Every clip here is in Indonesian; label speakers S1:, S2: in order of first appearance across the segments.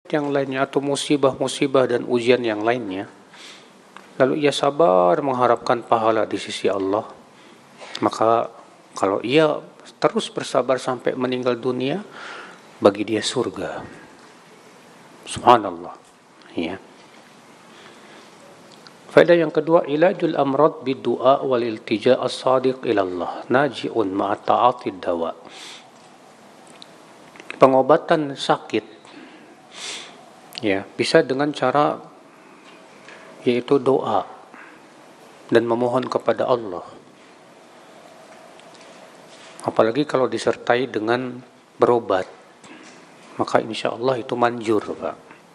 S1: yang lainnya atau musibah-musibah dan ujian yang lainnya, lalu ia sabar mengharapkan pahala di sisi Allah, maka kalau ia terus bersabar sampai meninggal dunia, bagi dia surga. Subhanallah. Ya. Faedah yang kedua, ilajul amrad bid-du'a wal iltija' as-sadiq ila Allah, naji'un ma'a ta'atid dawa. Pengobatan sakit ya bisa dengan cara yaitu doa dan memohon kepada Allah. Apalagi kalau disertai dengan berobat, maka insya Allah itu manjur, Pak.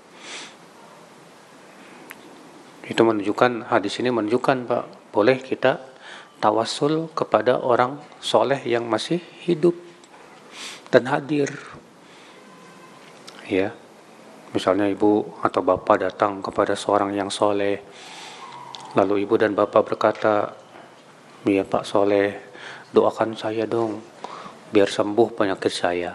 S1: Itu menunjukkan, hadis ini menunjukkan, Pak, boleh kita tawassul kepada orang soleh yang masih hidup dan hadir. Ya, misalnya ibu atau bapak datang kepada seorang yang soleh, lalu ibu dan bapak berkata, ya Pak soleh, doakan saya dong, biar sembuh penyakit saya.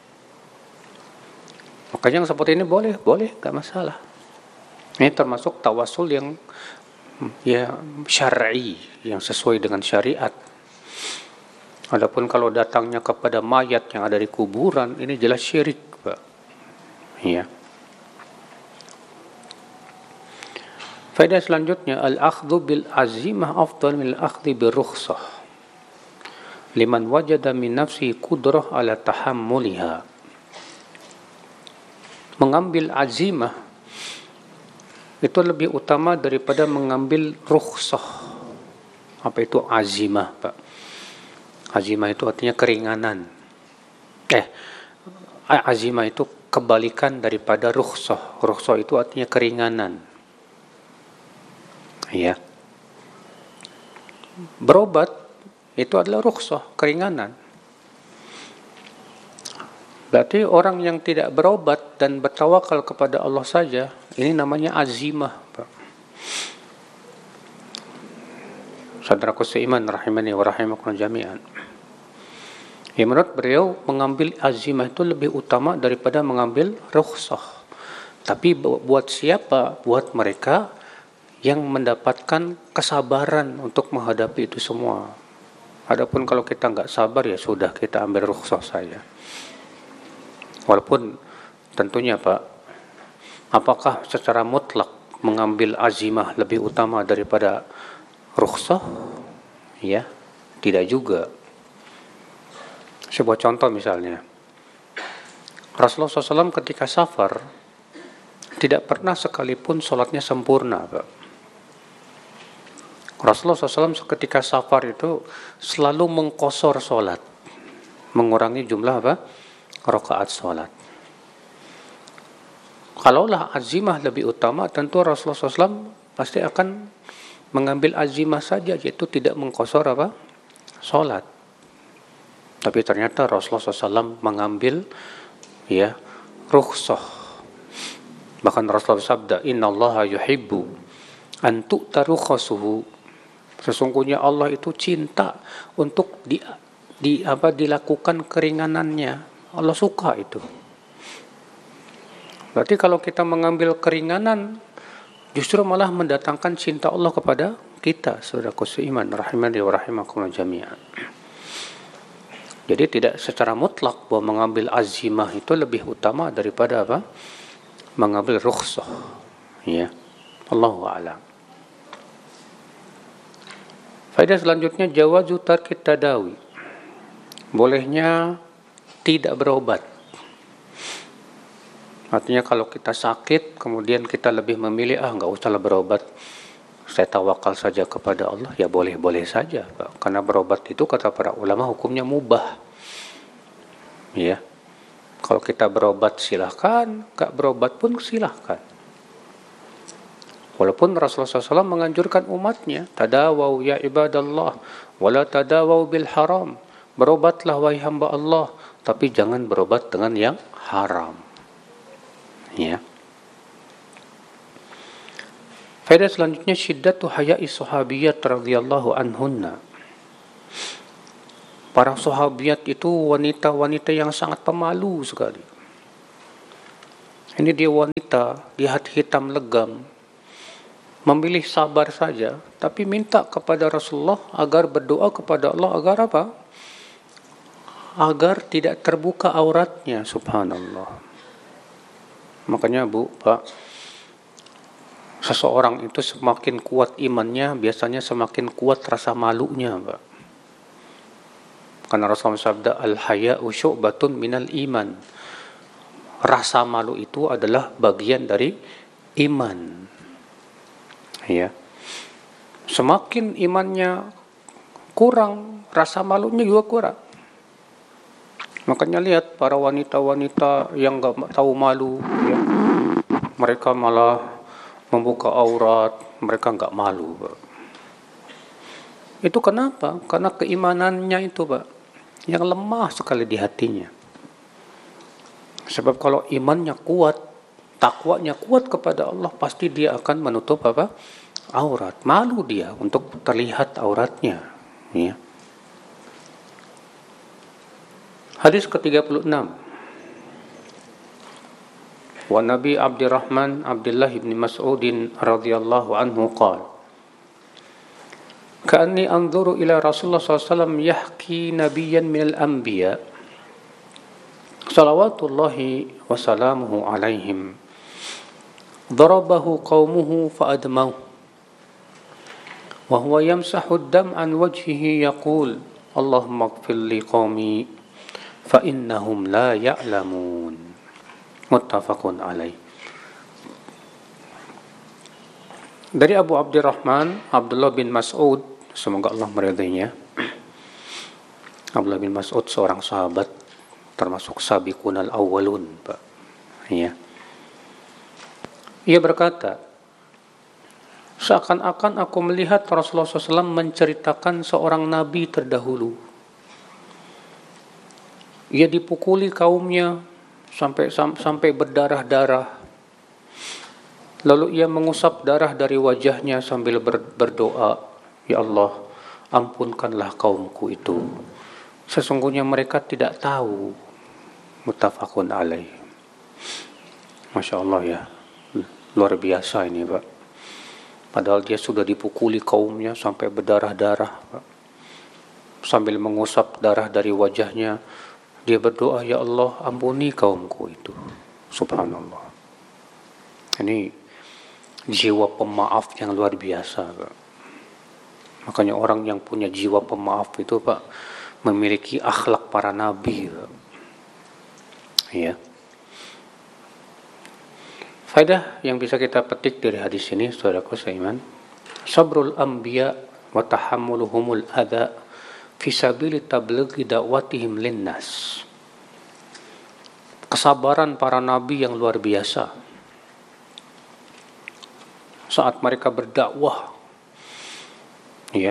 S1: Makanya yang seperti ini boleh, gak masalah. Ini termasuk tawasul yang ya syar'i, yang sesuai dengan syariat. Adapun kalau datangnya kepada mayat yang ada di kuburan, ini jelas syirik, Pak. Ya. Faedah selanjutnya, al-akhdhu bil azimah afdal min al-akhdhi bil rukhsah. Liman wajada min nafsi qudrah ala tahammuliha. Mengambil azimah itu lebih utama daripada mengambil rukhsah. Apa itu azimah, Pak? Azimah itu artinya keringanan. Azimah itu kebalikan daripada rukhsah. Rukhsah itu artinya keringanan. Ya. Berobat itu adalah rukhsah, keringanan. Berarti orang yang tidak berobat dan bertawakal kepada Allah saja, ini namanya azimah, Pak. Saudaraku seiman rahimani wa rahimakumullah jami'an. Ya, menurut beliau mengambil azimah itu lebih utama daripada mengambil rukhsah. Tapi buat siapa? Buat mereka yang mendapatkan kesabaran untuk menghadapi itu semua. Adapun kalau kita nggak sabar, ya sudah, kita ambil rukhsah saja. Walaupun tentunya, Pak, apakah secara mutlak mengambil azimah lebih utama daripada rukhsah? Ya, tidak juga. Sebuah contoh misalnya, Rasulullah SAW ketika safar tidak pernah sekalipun sholatnya sempurna, Pak. Rasulullah SAW ketika safar itu selalu mengqosor sholat, mengurangi jumlah apa? Rakaat sholat. Kalaulah azimah lebih utama, tentu Rasulullah SAW pasti akan mengambil azimah saja, yaitu tidak mengqosor apa? Sholat. Tapi ternyata Rasulullah SAW mengambil ya rukhsah. Bahkan Rasulullah sabda, innallaha yuhibbu an tu'ta rukhasuhu. Sesungguhnya Allah itu cinta untuk dilakukan keringanannya. Allah suka itu. Berarti kalau kita mengambil keringanan, justru malah mendatangkan cinta Allah kepada kita, saudaraku seiman rahimani wa rahimakumullah jami'an. Jadi tidak secara mutlak bahwa mengambil azimah itu lebih utama daripada apa? Mengambil rukhsah. Ya. Allahu a'lam. Faedah selanjutnya, jawazu tarkit tadawi. Bolehnya tidak berobat. Artinya kalau kita sakit, kemudian kita lebih memilih, nggak usahlah berobat, saya tawakal saja kepada Allah, ya boleh-boleh saja, Pak. Karena berobat itu kata para ulama hukumnya mubah. Ya. Kalau kita berobat silahkan, nggak berobat pun silahkan. Walaupun Rasulullah SAW menganjurkan umatnya, tadawau ya ibadallah, wala tadawau bil haram. Berobatlah wahai hamba Allah, tapi jangan berobat dengan yang haram. Ya. Faedah selanjutnya, syiddatu haya'i sahabiyat radhiyallahu anhunna. Para sahabiat itu wanita-wanita yang sangat pemalu sekali. Ini dia wanita, lihat hitam legam, memilih sabar saja, tapi minta kepada Rasulullah agar berdoa kepada Allah agar apa? Agar tidak terbuka auratnya, subhanallah. Makanya Bu, Pak, seseorang itu semakin kuat imannya, biasanya semakin kuat rasa malunya, Pak. Karena Rasulullah sabda, al-haya'u syu'batun minal iman. Rasa malu itu adalah bagian dari iman. Ya. Semakin imannya kurang, rasa malunya juga kurang. Makanya lihat para wanita-wanita yang gak tahu malu, ya. Mereka malah membuka aurat, mereka gak malu, Pak. Itu kenapa? Karena keimanannya itu, Pak, yang lemah sekali di hatinya. Sebab kalau imannya kuat, takwanya kuat kepada Allah, pasti dia akan menutup apa? Aurat. Malu dia untuk terlihat auratnya, ya. Hadis ke-36. Wa Nabi Abdurrahman Abdullah bin Mas'ud radhiyallahu anhu qala: Ka'anni anzuru ila Rasulullah sallallahu alaihi wasallam yahki nabiyyan minal anbiya salawatullahi wa salamuhu alaihim darabahu qaumuhu fa'admahu wa huwa yamsahu ad-dam an wajhihi yaqul Allahumma ighfir li qaumi fa innahum la ya'lamun. Muttafaqun alaih. Dari Abu Abdurrahman Abdullah bin Mas'ud, semoga Allah meridainya. Abdullah bin Mas'ud seorang sahabat termasuk sabiqunal awwalun, Pak. Ya. Ia berkata, seakan-akan aku melihat Rasulullah SAW menceritakan seorang nabi terdahulu. Ia dipukuli kaumnya sampai berdarah-darah. Lalu ia mengusap darah dari wajahnya sambil berdoa, Ya Allah, ampunkanlah kaumku itu. Sesungguhnya mereka tidak tahu. Muttafaqun alaih. Masya Allah ya. Luar biasa ini, Pak. Padahal dia sudah dipukuli kaumnya sampai berdarah-darah, Pak. Sambil mengusap darah dari wajahnya, dia berdoa, Ya Allah, ampuni kaumku itu. Subhanallah. Ini jiwa pemaaf yang luar biasa, Pak. Makanya orang yang punya jiwa pemaaf itu, Pak, memiliki akhlak para nabi, Pak. Ya. Faedah yang bisa kita petik dari hadis ini, saudaraku seiman, sabrul anbiya wa tahammuluhumul adha fi sabili tablighi da'watihim linnas. Kesabaran para nabi yang luar biasa saat mereka berdakwah, ya,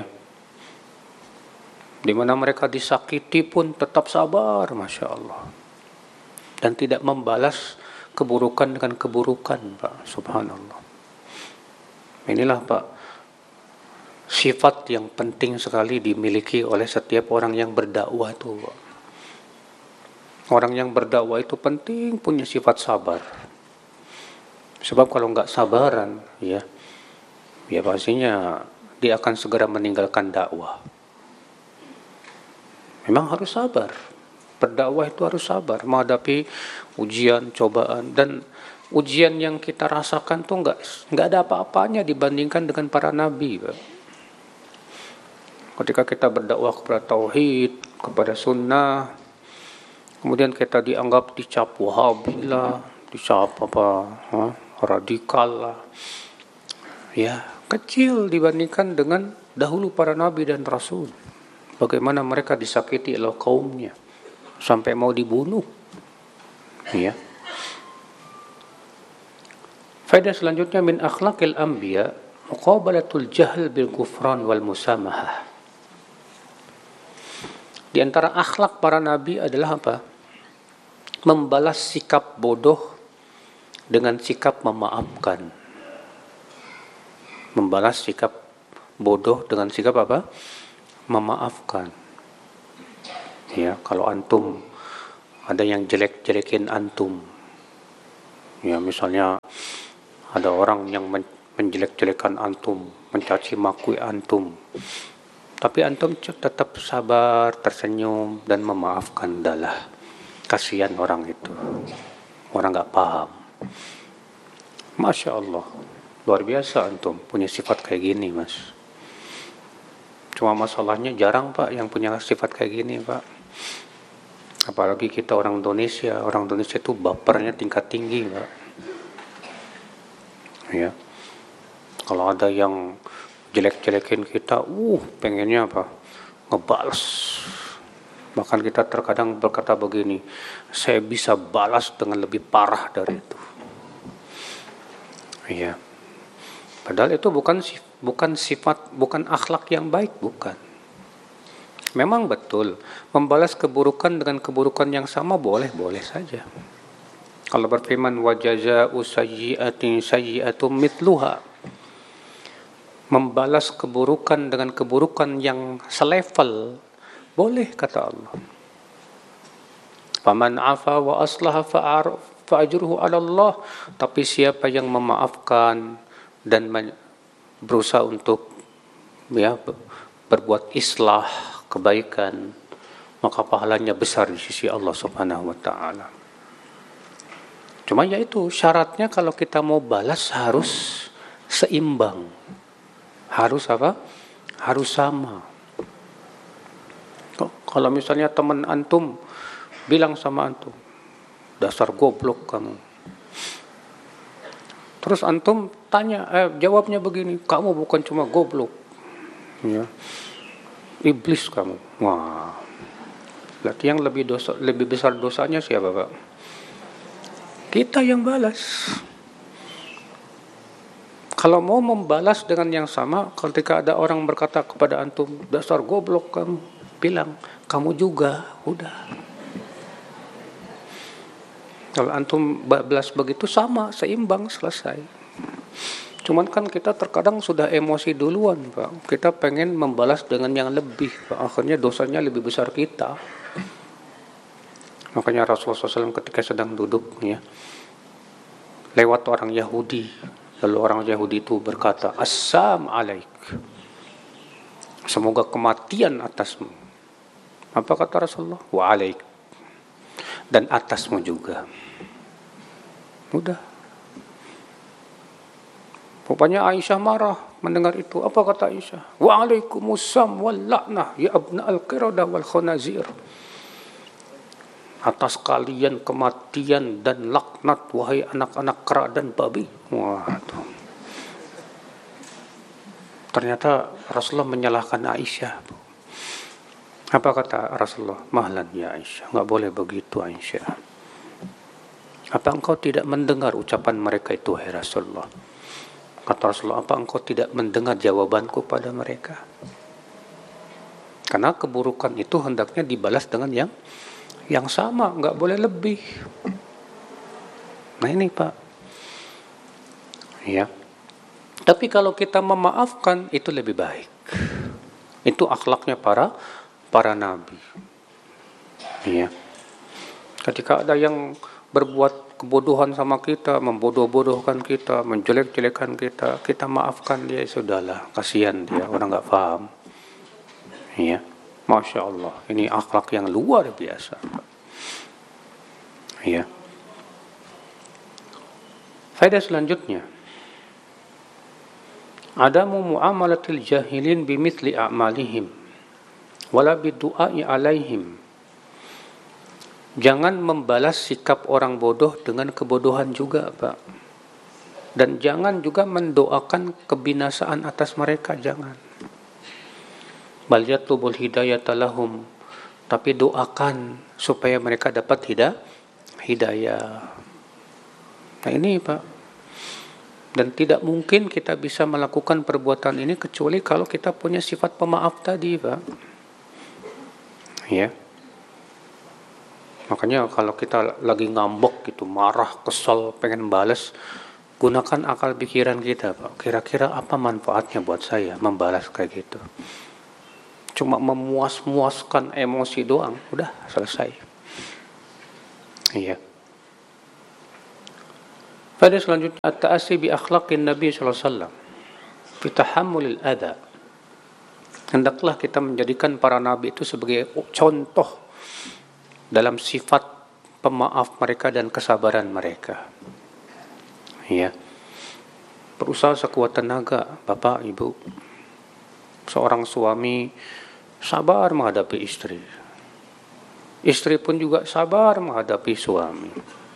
S1: di mana mereka disakiti pun tetap sabar, masya Allah, dan tidak membalas keburukan dengan keburukan, Pak. Subhanallah. Inilah, Pak, sifat yang penting sekali dimiliki oleh setiap orang yang berdakwah itu, Pak. Orang yang berdakwah itu penting punya sifat sabar. Sebab kalau nggak sabaran, ya pastinya dia akan segera meninggalkan dakwah. Memang harus sabar. Berdakwah itu harus sabar, menghadapi ujian, cobaan, dan ujian yang kita rasakan tuh nggak ada apa-apanya dibandingkan dengan para nabi, Pak. Ketika kita berdakwah kepada tauhid, kepada sunnah, kemudian kita dianggap dicap wahabi lah, dicap radikal lah, ya kecil dibandingkan dengan dahulu para nabi dan rasul. Bagaimana mereka disakiti oleh kaumnya sampai mau dibunuh, ya. Faedah selanjutnya, min akhlaqil anbiya muqabalatul jahl bil kufran wal musamahah. Di antara akhlak para nabi adalah apa? Membalas sikap bodoh dengan sikap memaafkan. Membalas sikap bodoh dengan sikap apa? Memaafkan. Ya, kalau antum ada yang jelek-jelekin antum, Ya, misalnya ada orang yang menjelek-jelekan antum, mencaci maki antum, tapi antum tetap sabar, tersenyum dan memaafkan. Adalah kasihan orang itu, orang nggak paham. Masya Allah, luar biasa antum punya sifat kayak gini, Mas. Cuma masalahnya jarang Pak yang punya sifat kayak gini, Pak. Apalagi kita orang Indonesia itu bapernya tingkat tinggi, Pak. Ya. Kalau ada yang jelek-jelekin kita, pengennya apa? Ngebales. Bahkan kita terkadang berkata begini, saya bisa balas dengan lebih parah dari itu. Iya. Padahal itu bukan sifat, bukan akhlak yang baik, bukan. Memang betul, membalas keburukan dengan keburukan yang sama boleh saja. Allah berfirman, wa jazaa'u sayyi'atin sayyi'atun mithluha. Membalas keburukan dengan keburukan yang selevel boleh, kata Allah. Faman 'afa wa aslaha fa ajruhu 'ala Allah. Tapi siapa yang memaafkan dan berusaha untuk berbuat islah, kebaikan, maka pahalanya besar di sisi Allah Subhanahu wa taala. Cuma yaitu syaratnya kalau kita mau balas harus seimbang. Harus apa? Harus sama. Kalau misalnya teman antum bilang sama antum, dasar goblok kamu. Terus antum jawabnya begini, kamu bukan cuma goblok. Ya. Iblis kamu. Wah. Berarti yang lebih besar dosanya siapa, Pak? Kita yang balas. Kalau mau membalas dengan yang sama, ketika ada orang berkata kepada antum, dasar goblok kamu, bilang, kamu juga, udah. Kalau antum balas begitu sama, seimbang, selesai. Cuman kan kita terkadang sudah emosi duluan, Pak. Kita pengen membalas dengan yang lebih, Pak. Akhirnya dosanya lebih besar kita. Makanya Rasulullah SAW ketika sedang duduk, ya, lewat orang Yahudi. Lalu orang Yahudi itu berkata, Assalamu alaik. Semoga kematian atasmu. Apa kata Rasulullah? Wa alaik. Dan atasmu juga. Udah. Rupanya Aisyah marah mendengar itu. Apa kata Aisyah? Wa alaikumusam wal la'nah ya abna al-qiradah wal khunazir. Atas kalian kematian dan laknat wahai anak-anak kera dan babi. Waduh. Ternyata Rasulullah menyalahkan Aisyah. Apa kata Rasulullah? Mahlan ya Aisyah, enggak boleh begitu Aisyah. Apa engkau tidak mendengar ucapan mereka itu, hai Rasulullah? Kata Rasulullah, apa engkau tidak mendengar jawabanku pada mereka? Karena keburukan itu hendaknya dibalas dengan yang sama, enggak boleh lebih. Nah ini Pak. Ya. Tapi kalau kita memaafkan itu lebih baik. Itu akhlaknya para nabi. Ya. Ketika ada yang berbuat kebodohan sama kita, membodoh-bodohkan kita, menjelek-jelekan kita, kita maafkan dia, sudahlah, kasihan dia, orang enggak paham. Ya. Masya Allah, ini akhlak yang luar biasa. Ya. Faedah selanjutnya, adamu muamalatil jahilin bimithli a'malihim wala bidu'ai alaihim. Jangan membalas sikap orang bodoh dengan kebodohan juga, Pak. Dan jangan juga mendoakan kebinasaan atas mereka, jangan. Bal yatlubul hidayata lahum, tapi doakan supaya mereka dapat hidayah. Nah ini Pak. Dan tidak mungkin kita bisa melakukan perbuatan ini kecuali kalau kita punya sifat pemaaf tadi, Pak. Ya. Makanya kalau kita lagi ngambek gitu, marah, kesel, pengen balas, gunakan akal pikiran kita, Pak. Kira-kira apa manfaatnya buat saya membalas kayak gitu? Cuma memuas-muaskan emosi doang, udah selesai. Iya. Faedah selanjutnya at-ta'assi bi akhlaqin Nabi sallallahu alaihi wasallam fi tahammulil adha. Hendaklah kita menjadikan para nabi itu sebagai contoh dalam sifat pemaaf mereka dan kesabaran mereka. Ya. Berusaha sekuat tenaga, Bapak, Ibu. Seorang suami sabar menghadapi istri. Istri pun juga sabar menghadapi suami.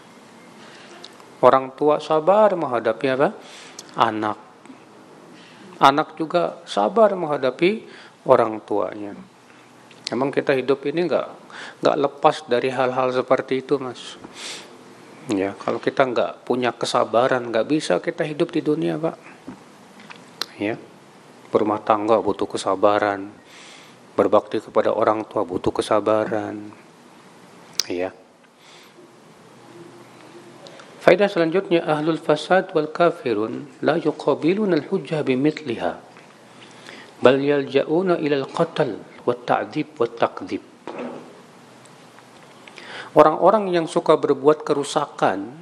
S1: Orang tua sabar menghadapi apa? Anak. Anak juga sabar menghadapi orang tuanya. Emang kita hidup ini nggak lepas dari hal-hal seperti itu, Mas. Ya, kalau kita nggak punya kesabaran, nggak bisa kita hidup di dunia, Pak. Ya, berumah tangga butuh kesabaran, berbakti kepada orang tua butuh kesabaran. Ya. Faedah selanjutnya, ahlul fasad wal kafirun la yuqabiluna al-hujjah bimithliha bal yalja'una ila al-qatl wat ta'dzib wat taqdzib. Orang-orang yang suka berbuat kerusakan,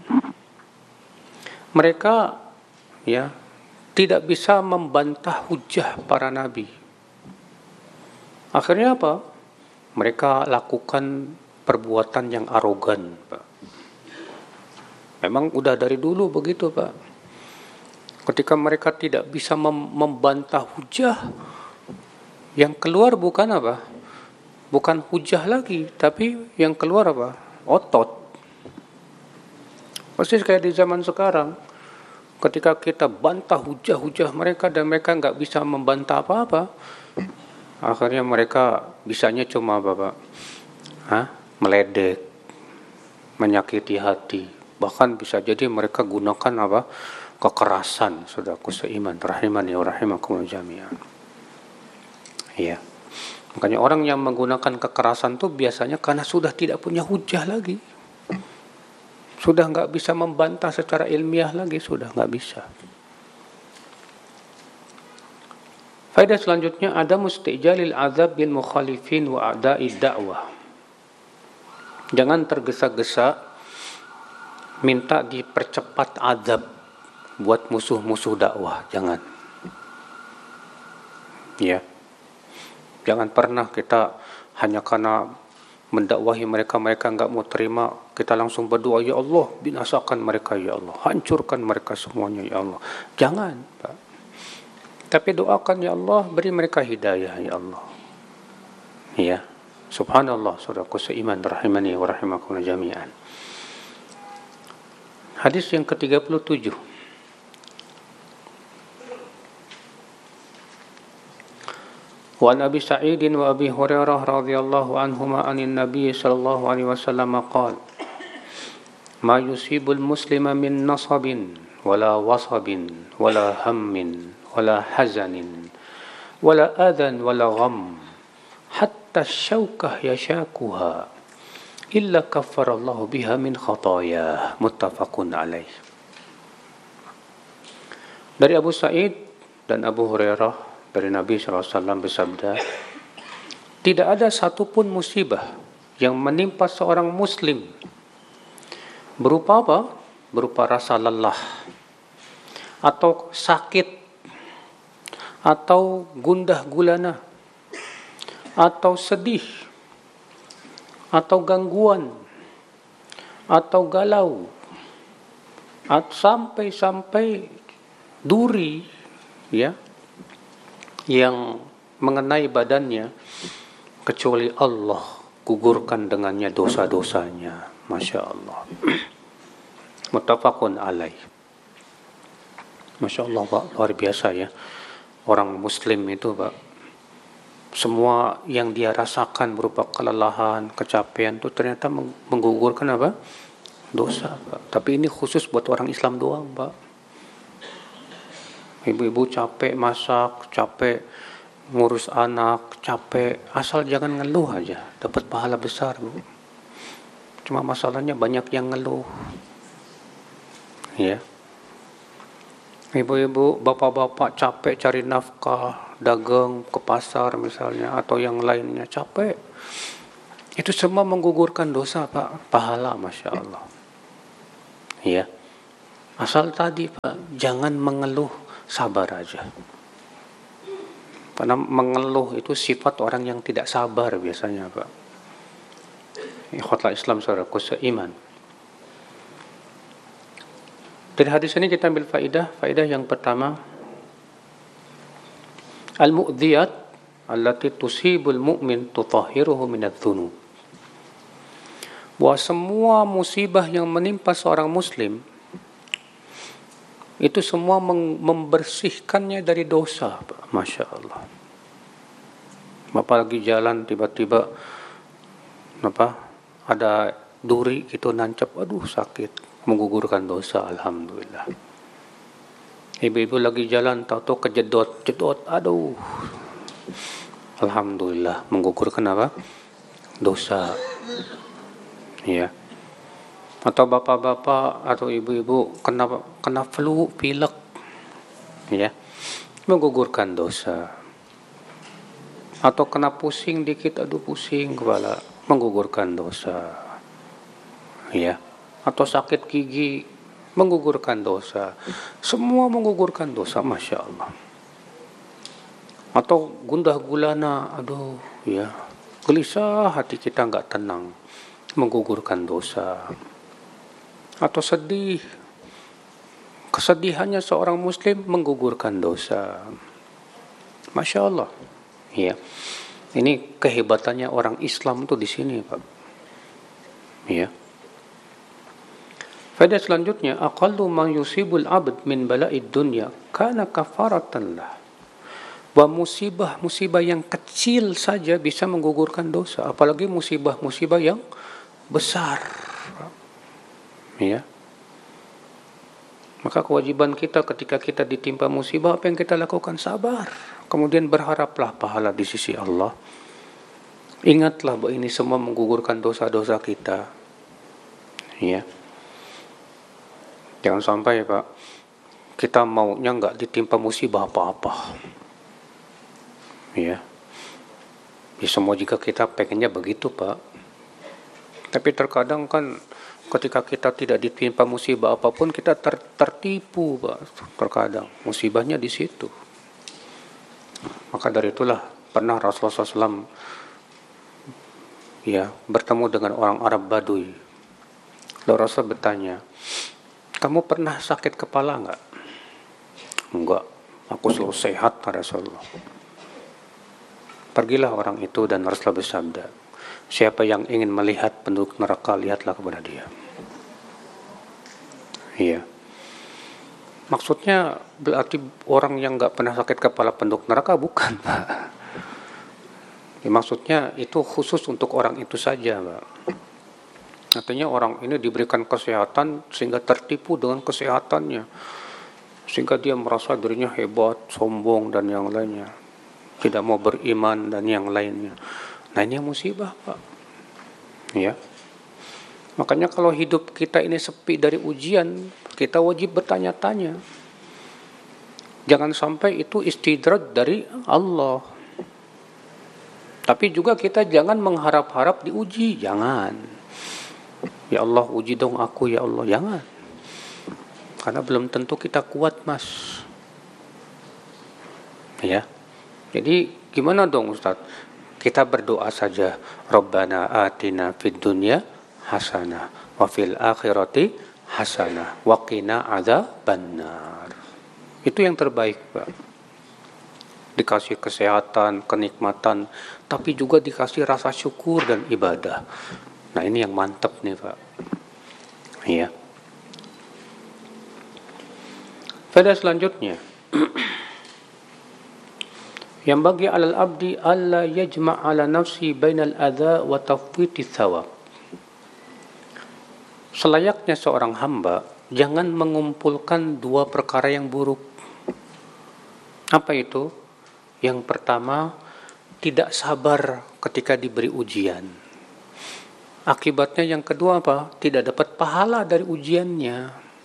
S1: mereka ya tidak bisa membantah hujjah para nabi. Akhirnya apa? Mereka lakukan perbuatan yang arogan, Pak. Memang udah dari dulu begitu, Pak. Ketika mereka tidak bisa membantah hujah, yang keluar bukan apa? Bukan hujah lagi, tapi yang keluar apa? Otot. Persis kayak di zaman sekarang. Ketika kita bantah hujah-hujah mereka dan mereka nggak bisa membantah apa-apa, akhirnya mereka bisanya cuma apa, Pak? Meledek, menyakiti hati. Bahkan bisa jadi mereka gunakan apa? Kekerasan. Saudaraku seiman, rahimani wa rahimakumullah jami'an. Iya. Makanya orang yang menggunakan kekerasan itu biasanya karena sudah tidak punya hujah lagi. Sudah nggak bisa membantah secara ilmiah lagi, sudah nggak bisa. Faedah selanjutnya, ada mustijalil azab bil mukhalifin wa a'da'i da'wah. Jangan tergesa-gesa minta dipercepat azab buat musuh-musuh dakwah, jangan. Ya. Jangan pernah kita hanya karena mendakwahi mereka nggak mau terima, kita langsung berdoa, ya Allah, binasakan mereka, ya Allah, hancurkan mereka semuanya, ya Allah. Jangan, Pak. Tapi doakan, ya Allah, beri mereka hidayah, ya Allah. Ya. Subhanallah, saudaraku seiman, rahimani wa rahimakumullah jami'an. Hadis yang ke-37. Wa an Abi Sa'id wa Abi Hurairah radhiyallahu anhuma anin Nabi sallallahu alaihi wasallam qala: "Ma yusibul muslima min nasabin wala wasabin wala hammin wala hazanin wala adhan wala gham hatta syaukah yashakuha illa kaffarallahu biha min khataya." Muttafaqun alaih. Dari Abu Sa'id dan Abu Hurairah dari Nabi SAW bersabda, tidak ada satupun musibah yang menimpa seorang muslim berupa apa? Berupa rasa lelah atau sakit atau gundah gulana atau sedih atau gangguan atau galau atau sampai duri, ya, yang mengenai badannya, kecuali Allah gugurkan dengannya dosa-dosanya. Masya Allah. Muttafaqun alaih. Masya Allah, Pak, luar biasa ya. Orang muslim itu, Pak, semua yang dia rasakan berupa kelelahan, kecapean itu ternyata menggugurkan apa? Dosa, Pak. Tapi ini khusus buat orang Islam doang, Pak. Ibu-ibu capek masak, capek ngurus anak, capek, asal jangan ngeluh aja, dapat pahala besar, Bu. Cuma masalahnya banyak yang ngeluh. Ya. Ibu-ibu, bapak-bapak capek cari nafkah, dagang ke pasar misalnya, atau yang lainnya capek. Itu semua menggugurkan dosa, Pak. Pahala, Masya Allah. Ya. Asal tadi Pak, jangan mengeluh, sabar aja. Karena mengeluh itu sifat orang yang tidak sabar biasanya Pak. Ikhwatul Islam saudaraku seiman. Dari hadis ini kita ambil faedah yang pertama, al-mu'dhiyat allati tusibul mu'min tutahhiruhu minadz-dzunub. Bahwa semua musibah yang menimpa seorang muslim itu semua membersihkannya dari dosa, Pak. Masya Allah. Bapak lagi jalan tiba-tiba ada duri gitu nancap, aduh sakit, menggugurkan dosa, alhamdulillah. Ibu-ibu lagi jalan tahu-tahu kejedot, aduh, alhamdulillah, menggugurkan apa? Dosa. Ya. Atau bapak-bapak atau ibu-ibu kena flu, pilek, ya, menggugurkan dosa. Atau kena pusing dikit, aduh pusing kepala, menggugurkan dosa, ya. Atau sakit gigi, menggugurkan dosa. Semua menggugurkan dosa, masya Allah. Atau gundah gulana, aduh, ya, gelisah hati kita nggak tenang, menggugurkan dosa. Atau sedih, kesedihannya seorang muslim menggugurkan dosa. Masya Allah. Ya. Ini kehebatannya orang Islam itu di sini, Pak. Ya. Faedah selanjutnya, aqallu ma yusibul abd min bala'id dunya kana kafaratan lah. Bahwa musibah-musibah yang kecil saja bisa menggugurkan dosa, apalagi musibah-musibah yang besar. Ya. Maka kewajiban kita ketika kita ditimpa musibah, apa yang kita lakukan? Sabar. Kemudian berharaplah pahala di sisi Allah. Ingatlah bahwa ini semua menggugurkan dosa-dosa kita. Ya. Jangan sampai Pak, kita maunya nggak ditimpa musibah apa-apa. Ya. Ya semua jika kita pengennya begitu Pak. Tapi terkadang kan ketika kita tidak ditimpa musibah apapun, kita tertipu Pak. Terkadang musibahnya di situ. Maka dari itulah pernah Rasulullah SAW ya bertemu dengan orang Arab Baduy. Lalu Rasul bertanya, kamu pernah sakit kepala enggak? Enggak, aku selalu sehat Rasulullah. Pergilah orang itu dan Rasulullah bersabda, siapa yang ingin melihat penduduk neraka, lihatlah kepada dia. Iya. Maksudnya berarti orang yang nggak pernah sakit kepala penduduk neraka, bukan Pak. Ya, maksudnya itu khusus untuk orang itu saja Pak. Artinya orang ini diberikan kesehatan sehingga tertipu dengan kesehatannya, sehingga dia merasa dirinya hebat, sombong dan yang lainnya, tidak mau beriman dan yang lainnya. Nah ini musibah Pak. Ya. Makanya kalau hidup kita ini sepi dari ujian, kita wajib bertanya-tanya. Jangan sampai itu istidraj dari Allah. Tapi juga kita jangan mengharap-harap diuji, jangan. Ya Allah uji dong aku ya Allah, jangan. Karena belum tentu kita kuat Mas. Ya. Jadi gimana dong Ustaz? Kita berdoa saja, Rabbana atina fid dunya hasanah wa fil akhirati hasanah wa qina adzabannar. Itu yang terbaik, Pak. Dikasih kesehatan, kenikmatan, tapi juga dikasih rasa syukur dan ibadah. Nah, ini yang mantap nih, Pak. Iya. Faedah selanjutnya. Yang bagi alal abdi alla yajma' ala nafsi bainal adza wa tafwiti thawab. Selayaknya seorang hamba jangan mengumpulkan dua perkara yang buruk. Apa itu? Yang pertama, tidak sabar ketika diberi ujian. Akibatnya yang kedua apa? Tidak dapat pahala dari ujiannya.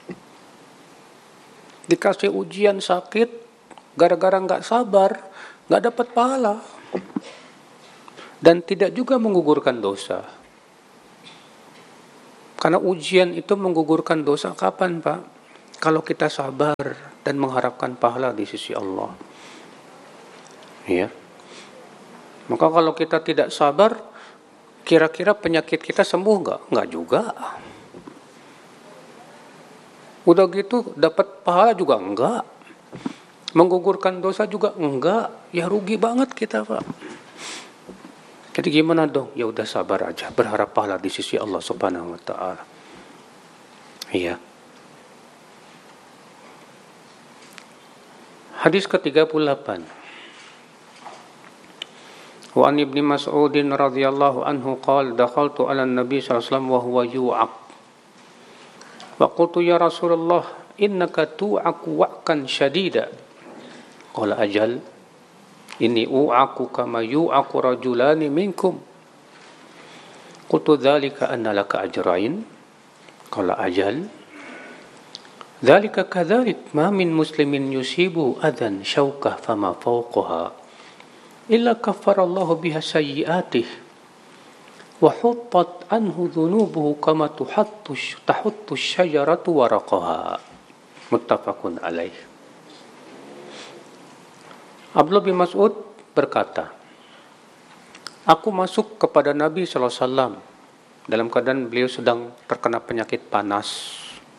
S1: Dikasih ujian sakit, gara-gara nggak sabar, nggak dapat pahala. Dan tidak juga menggugurkan dosa. Karena ujian itu menggugurkan dosa kapan Pak? kalau kita sabar dan mengharapkan pahala di sisi Allah. Ya. Maka kalau kita tidak sabar, kira-kira penyakit kita sembuh nggak? Nggak juga. Udah gitu dapat pahala juga enggak. Menggugurkan dosa juga enggak. Ya rugi banget kita, Pak. Jadi gimana dong? Ya udah sabar aja, berharap pahala di sisi Allah Subhanahu wa taala. Iya. Hadis ke-38. Wa an Ibnu Mas'ud radhiyallahu anhu qala dakhaltu 'ala an-nabi sallallahu alaihi wasallam wa huwa yu'aq. Wa qultu ya Rasulullah innaka tu'aq wa'kan shadida. Qala ajal inni u'aku kama yu'aku rajulani minkum. Qultu dzalika anna laka ajrain. Qala ajal dzalika kadzalik ma min muslimin yusibu adan syaukah fama fawqaha illa kaffarallahu biha sayyi'atih wa huttat anhu dhunubuhu kama tahuttu syajaratu waraqaha. Muttafaqun alaih. Abdullah bin Mas'ud berkata, aku masuk kepada Nabi SAW dalam keadaan beliau sedang terkena penyakit panas.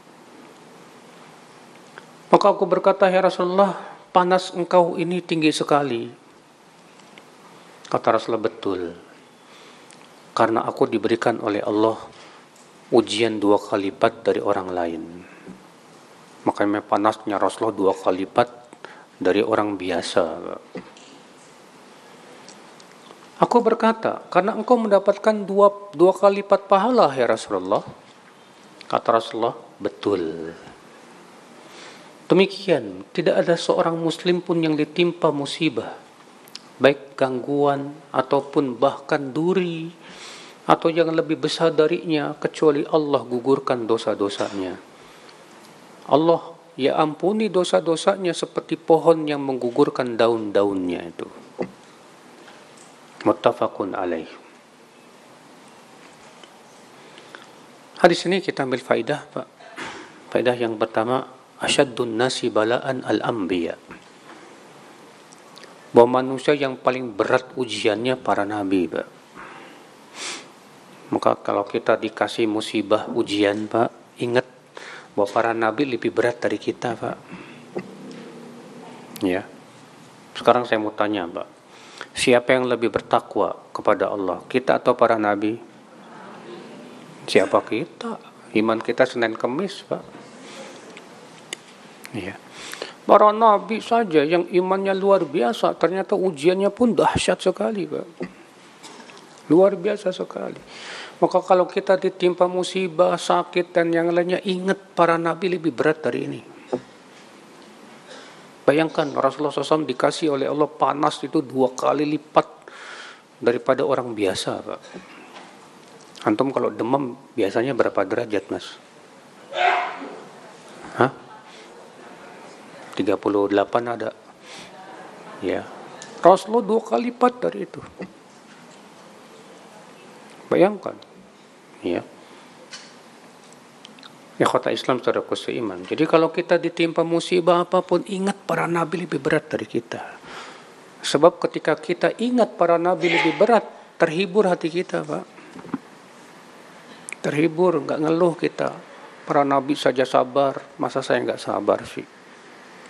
S1: Maka aku berkata, ya Rasulullah, panas engkau ini tinggi sekali. Kata Rasulullah, betul. Karena aku diberikan oleh Allah ujian 2 kali lipat dari orang lain. Makanya panasnya Rasulullah 2 kali lipat dari orang biasa. Aku berkata, karena engkau mendapatkan dua kali lipat pahala, ya Rasulullah. Kata Rasulullah, betul. Demikian, tidak ada seorang muslim pun yang ditimpa musibah, baik gangguan ataupun bahkan duri atau yang lebih besar darinya, kecuali Allah gugurkan dosa-dosanya. Allah ya ampuni dosa-dosanya seperti pohon yang menggugurkan daun-daunnya itu. Muttafaqun alaih. Hadis ini kita ambil faidah, Pak. Faidah yang pertama, asyaddun nasi bala'an al-anbiya. Bahwa manusia yang paling berat ujiannya para nabi, Pak. Maka kalau kita dikasih musibah ujian, Pak, ingat bahwa para nabi lebih berat dari kita, Pak. Ya. Sekarang saya mau tanya, Pak. Siapa yang lebih bertakwa kepada Allah? Kita atau para nabi? Siapa kita? Iman kita Senin Kemis, Pak. Ya. Para nabi saja yang imannya luar biasa, ternyata ujiannya pun dahsyat sekali, Pak. Luar biasa sekali. Maka kalau kita ditimpa musibah, sakit dan yang lainnya, ingat para nabi lebih berat dari ini. Bayangkan Rasulullah SAW dikasih oleh Allah panas itu 2 kali lipat daripada orang biasa, Pak. Antum kalau demam biasanya berapa derajat, Mas? Hah? 38 ada. Ya. Rasulullah 2 kali lipat dari itu. Bayangkan. Ya. Ikhwata Islam saudaraku seiman. Jadi kalau kita ditimpa musibah apapun, ingat para nabi lebih berat dari kita. Sebab ketika kita ingat para nabi lebih berat, terhibur hati kita, Pak. Terhibur, enggak ngeluh kita. Para nabi saja sabar, masa saya enggak sabar sih?